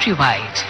Countrywide।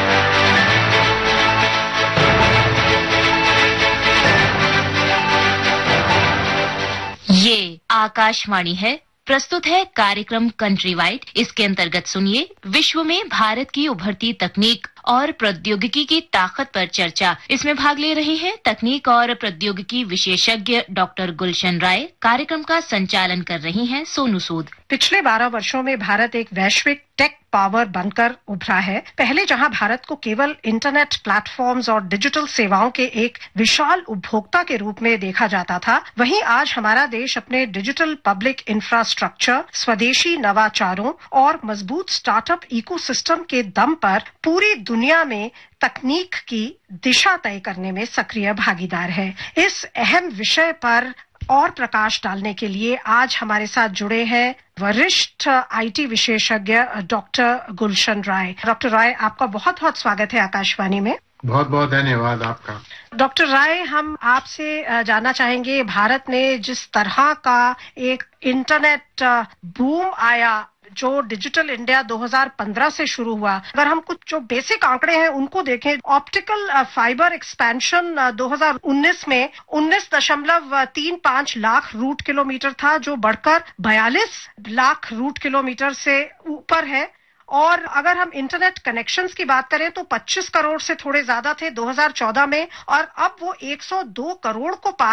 ये आकाशवाणी है। प्रस्तुत है कार्यक्रम कंट्री वाइड। इसके अंतर्गत सुनिए विश्व में भारत की उभरती तकनीक और प्रौद्योगिकी की ताकत पर चर्चा। इसमें भाग ले रहे हैं तकनीक और प्रौद्योगिकी विशेषज्ञ डॉक्टर गुलशन राय। कार्यक्रम का संचालन कर रही हैं सोनू सूद। पिछले 12 वर्षों में भारत एक वैश्विक टेक पावर बनकर उभरा है। पहले जहां भारत को केवल इंटरनेट प्लेटफॉर्म्स और डिजिटल सेवाओं के एक विशाल उपभोक्ता के रूप में देखा जाता था, वहीं आज हमारा देश अपने डिजिटल पब्लिक इंफ्रास्ट्रक्चर, स्वदेशी नवाचारों और मजबूत स्टार्टअप इकोसिस्टम के दम पर पूरी दुनिया में तकनीक की दिशा तय करने में सक्रिय भागीदार है। इस अहम विषय पर और प्रकाश डालने के लिए आज हमारे साथ जुड़े हैं वरिष्ठ आईटी विशेषज्ञ डॉक्टर गुलशन राय। डॉक्टर राय, आपका बहुत बहुत स्वागत है आकाशवाणी में। बहुत बहुत धन्यवाद आपका। डॉक्टर राय, हम आपसे जानना चाहेंगे, भारत में जिस तरह का एक इंटरनेट बूम आया जो डिजिटल इंडिया 2015 से शुरू हुआ, अगर हम कुछ जो बेसिक आंकड़े हैं उनको देखें, ऑप्टिकल फाइबर एक्सपेंशन 2019 में 19.35 लाख रूट किलोमीटर था, जो बढ़कर 42 लाख रूट किलोमीटर से ऊपर है। और अगर हम इंटरनेट कनेक्शंस की बात करें तो 25 करोड़ से थोड़े ज्यादा थे 2014 में, और अब वो 102 करोड़ को पार